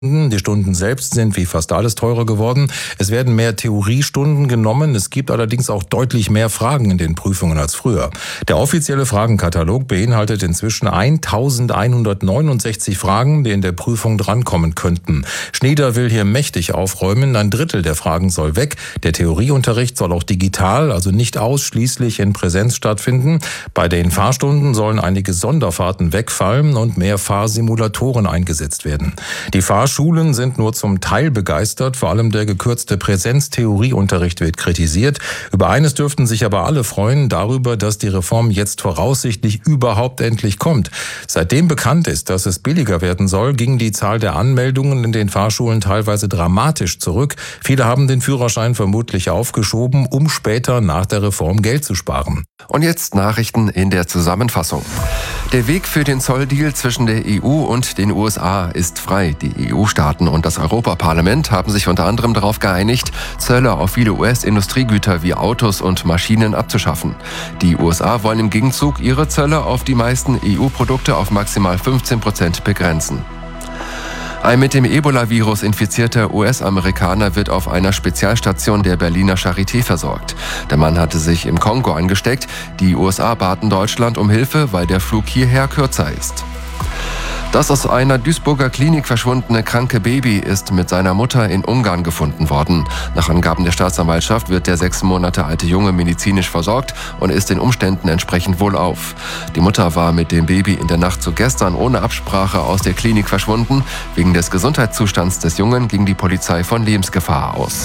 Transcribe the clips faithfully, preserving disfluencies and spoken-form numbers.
Die Stunden selbst sind wie fast alles teurer geworden. Es werden mehr Theoriestunden genommen. Es gibt allerdings auch deutlich mehr Fragen in den Prüfungen als früher. Der offizielle Fragenkatalog beinhaltet inzwischen eintausendeinhundertneunundsechzig Fragen, die in der Prüfung drankommen könnten. Schneider will hier mächtig aufräumen. Ein Drittel der Fragen soll weg. Der Theorieunterricht soll auch digital, also nicht ausschließlich in Präsenz stattfinden. Bei den Fahrstunden sollen einige Sonderfahrten wegfallen und mehr Fahrsimulatoren eingesetzt werden. Die Fahrschulen sind nur zum Teil begeistert, vor allem der gekürzte Präsenztheorieunterricht wird kritisiert. Über eines dürften sich aber alle freuen, darüber, dass die Reform jetzt voraussichtlich überhaupt endlich kommt. Seitdem bekannt ist, dass es billiger werden soll, ging die Zahl der Anmeldungen in den Fahrschulen teilweise dramatisch zurück. Viele haben den Führerschein vermutlich aufgeschoben, um später nach der Reform Geld zu sparen. Und jetzt Nachrichten in der Zusammenfassung. Der Weg für den Zolldeal zwischen der E U und den U S A ist frei. Die E U-Staaten und das Europaparlament haben sich unter anderem darauf geeinigt, Zölle auf viele U S-Industriegüter wie Autos und Maschinen abzuschaffen. Die U S A wollen im Gegenzug ihre Zölle auf die meisten E U-Produkte auf maximal fünfzehn Prozent begrenzen. Ein mit dem Ebola-Virus infizierter U S-Amerikaner wird auf einer Spezialstation der Berliner Charité versorgt. Der Mann hatte sich im Kongo angesteckt. Die U S A baten Deutschland um Hilfe, weil der Flug hierher kürzer ist. Das aus einer Duisburger Klinik verschwundene kranke Baby ist mit seiner Mutter in Ungarn gefunden worden. Nach Angaben der Staatsanwaltschaft wird der sechs Monate alte Junge medizinisch versorgt und ist den Umständen entsprechend wohlauf. Die Mutter war mit dem Baby in der Nacht zu gestern ohne Absprache aus der Klinik verschwunden. Wegen des Gesundheitszustands des Jungen ging die Polizei von Lebensgefahr aus.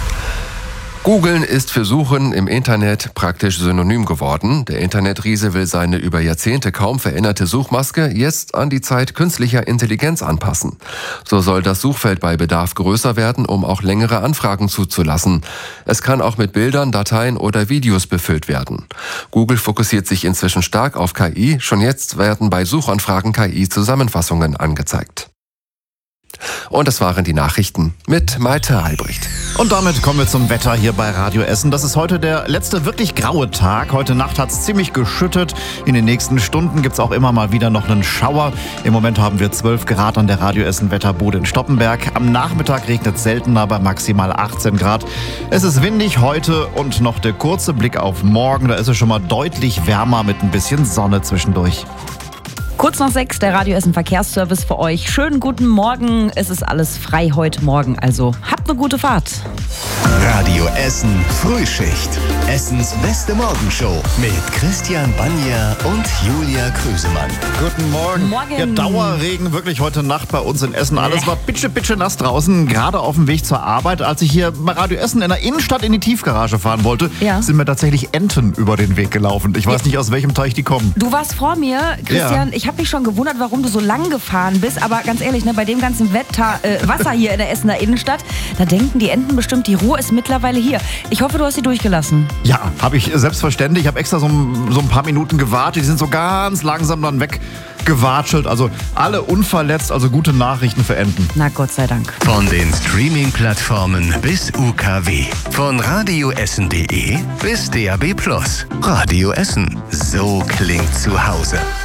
Googlen ist für Suchen im Internet praktisch synonym geworden. Der Internetriese will seine über Jahrzehnte kaum veränderte Suchmaske jetzt an die Zeit künstlicher Intelligenz anpassen. So soll das Suchfeld bei Bedarf größer werden, um auch längere Anfragen zuzulassen. Es kann auch mit Bildern, Dateien oder Videos befüllt werden. Google fokussiert sich inzwischen stark auf K I. Schon jetzt werden bei Suchanfragen K I-Zusammenfassungen angezeigt. Und das waren die Nachrichten mit Malte Albrecht. Und damit kommen wir zum Wetter hier bei Radio Essen. Das ist heute der letzte wirklich graue Tag. Heute Nacht hat es ziemlich geschüttet. In den nächsten Stunden gibt es auch immer mal wieder noch einen Schauer. Im Moment haben wir zwölf Grad an der Radio Essen Wetterbude in Stoppenberg. Am Nachmittag regnet es seltener bei maximal achtzehn Grad. Es ist windig heute und noch der kurze Blick auf morgen. Da ist es schon mal deutlich wärmer mit ein bisschen Sonne zwischendurch. Kurz nach sechs, der Radio Essen Verkehrsservice für euch. Schönen guten Morgen. Es ist alles frei heute Morgen, also habt eine gute Fahrt. Radio Essen Frühschicht. Essens beste Morgenshow mit Christian Banja und Julia Krüsemann. Guten Morgen. Morgen. Ja, Dauerregen wirklich heute Nacht bei uns in Essen. Alles war bitsche, bitsche nass draußen. Gerade auf dem Weg zur Arbeit, als ich hier bei Radio Essen in der Innenstadt in die Tiefgarage fahren wollte, ja. sind mir tatsächlich Enten über den Weg gelaufen. Ich weiß ja. nicht, aus welchem Teich die kommen. Du warst vor mir, Christian. Ja. Ich habe mich schon gewundert, warum du so lang gefahren bist. Aber ganz ehrlich, ne, bei dem ganzen Wetter, äh, Wasser hier in der Essener Innenstadt, da denken die Enten bestimmt, die Ruhe ist mittlerweile hier. Ich hoffe, du hast sie durchgelassen. Ja, habe ich selbstverständlich. Ich habe extra so, so ein paar Minuten gewartet. Die sind so ganz langsam dann weggewatschelt. Also alle unverletzt. Also gute Nachrichten für Enten. Na Gott sei Dank. Von den Streaming-Plattformen bis U K W. Von radioessen punkt de bis D A B Plus. Radio Essen. So klingt zu Hause.